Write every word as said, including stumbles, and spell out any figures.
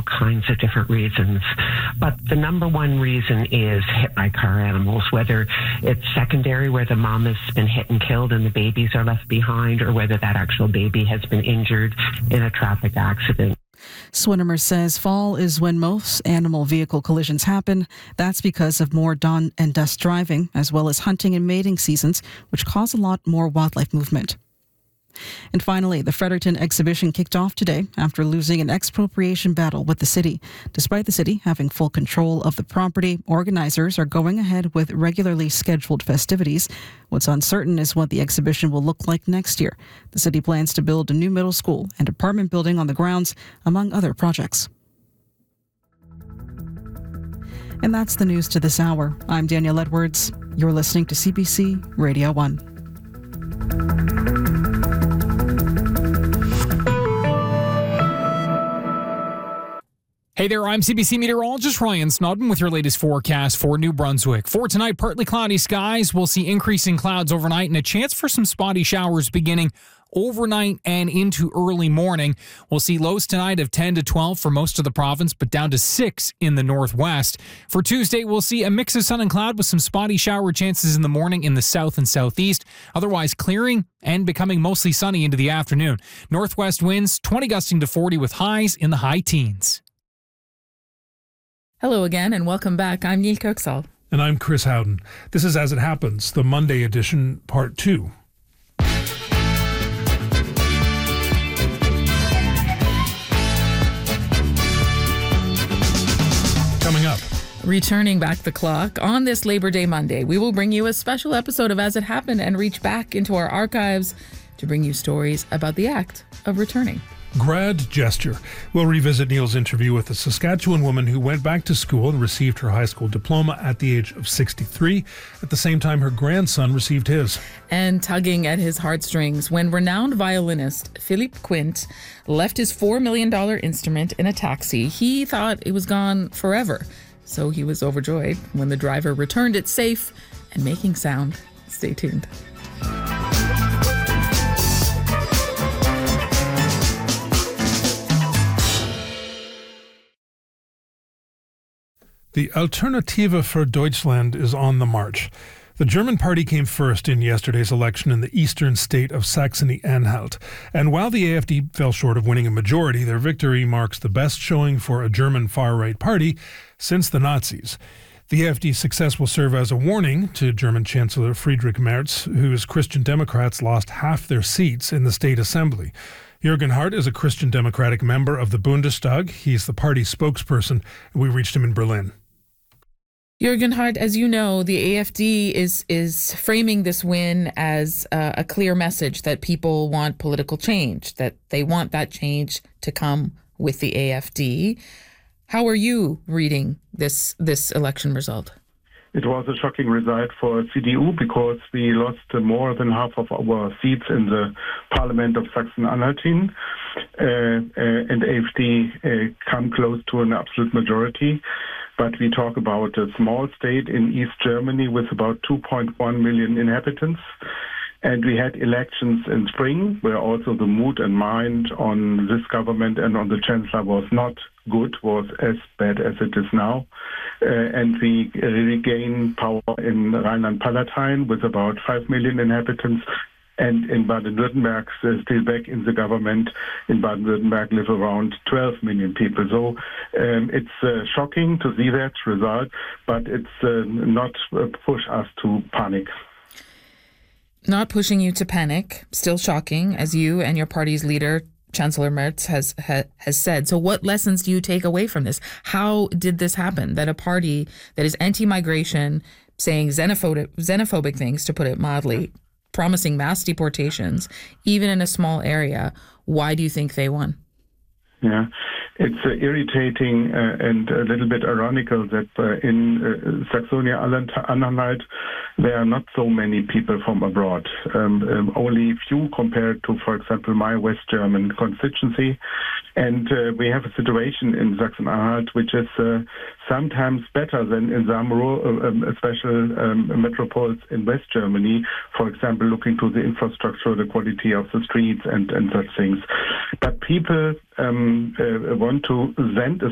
all kinds of different reasons. But the number one reason is hit by car animals, whether it's secondary where the mom has been hit and killed and the babies are left behind, or whether that actual baby has been injured in a traffic accident. Swinimer says fall is when most animal vehicle collisions happen. That's because of more dawn and dusk driving, as well as hunting and mating seasons, which cause a lot more wildlife movement. And finally, the Fredericton exhibition kicked off today after losing an expropriation battle with the city. Despite the city having full control of the property, organizers are going ahead with regularly scheduled festivities. What's uncertain is what the exhibition will look like next year. The city plans to build a new middle school and apartment building on the grounds, among other projects. And that's the news to this hour. I'm Danielle Edwards. You're listening to C B C Radio one. Hey there, I'm C B C meteorologist Ryan Snodden with your latest forecast for New Brunswick. For tonight, partly cloudy skies. We'll see increasing clouds overnight and a chance for some spotty showers beginning overnight and into early morning. We'll see lows tonight of ten to twelve for most of the province, but down to six in the northwest. For Tuesday, we'll see a mix of sun and cloud with some spotty shower chances in the morning in the south and southeast. Otherwise, clearing and becoming mostly sunny into the afternoon. Northwest winds, twenty gusting to forty with highs in the high teens. Hello again and welcome back. I'm Neil Kirksall. And I'm Chris Howden. This is As It Happens, the Monday edition, part two. Coming up. Returning back the clock on this Labor Day Monday, we will bring you a special episode of As It Happened and reach back into our archives to bring you stories about the act of returning. Grad gesture. We'll revisit Neil's interview with a Saskatchewan woman who went back to school and received her high school diploma at the age of sixty-three. At the same time, her grandson received his. And tugging at his heartstrings when renowned violinist Philippe Quint left his four million dollars instrument in a taxi. He thought it was gone forever. So he was overjoyed when the driver returned it safe and making sound. Stay tuned. The Alternative für Deutschland is on the march. The German party came first in yesterday's election in the eastern state of Saxony-Anhalt. And while the A F D fell short of winning a majority, their victory marks the best showing for a German far-right party since the Nazis. The A F D's success will serve as a warning to German Chancellor Friedrich Merz, whose Christian Democrats lost half their seats in the state assembly. Jürgen Hart is a Christian Democratic member of the Bundestag. He's the party's spokesperson, and we reached him in Berlin. Jürgen Hart, as you know, the A F D is is framing this win as uh, a clear message that people want political change, that they want that change to come with the A F D. How are you reading this this election result? It was a shocking result for C D U because we lost more than half of our seats in the Parliament of Sachsen-Anhalt, uh, uh, and A F D uh, come close to an absolute majority. But we talk about a small state in East Germany with about two point one million inhabitants. And we had elections in spring where also the mood and mind on this government and on the chancellor was not good, was as bad as it is now. Uh, and we regain power in Rhineland-Palatinate with about five million inhabitants. And in Baden-Württemberg, uh, still back in the government, in Baden-Württemberg live around twelve million people. So um, it's uh, shocking to see that result, but it's uh, not uh, push us to panic. Not pushing you to panic, still shocking, as you and your party's leader, Chancellor Merz, has ha, has said. So what lessons do you take away from this? How did this happen, that a party that is anti-migration, saying xenophobic, xenophobic things, to put it mildly, promising mass deportations, even in a small area, why do you think they won? Yeah, it's uh, irritating uh, and a little bit ironical that uh, in uh, Saxony-Anhalt there are not so many people from abroad. Um, um, only few compared to, for example, my West German constituency. And uh, we have a situation in Saxony-Anhalt which is uh, sometimes better than in some rural, um, special um, metropoles in West Germany, for example, looking to the infrastructure, the quality of the streets and, and such things. But people um, uh, want to send a